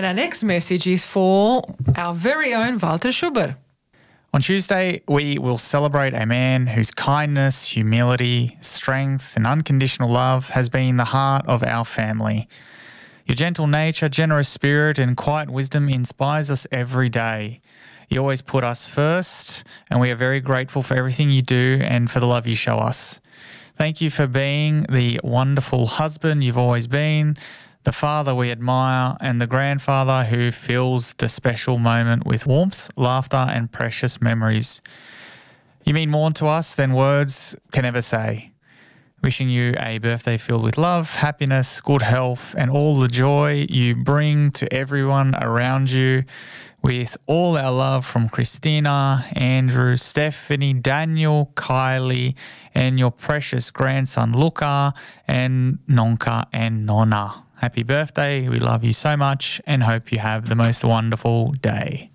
And our next message is for our very own Walter Schubert. On Tuesday, we will celebrate a man whose kindness, humility, strength and unconditional love has been the heart of our family. Your gentle nature, generous spirit and quiet wisdom inspires us every day. You always put us first, and we are very grateful for everything you do and for the love you show us. Thank you for being the wonderful husband you've always been, the father we admire, and the grandfather who fills the special moment with warmth, laughter and precious memories. You mean more to us than words can ever say. Wishing you a birthday filled with love, happiness, good health and all the joy you bring to everyone around you. With all our love from Christina, Andrew, Stephanie, Daniel, Kylie, and your precious grandson Luca, and Nonka and Nonna. Happy birthday. We love you so much and hope you have the most wonderful day.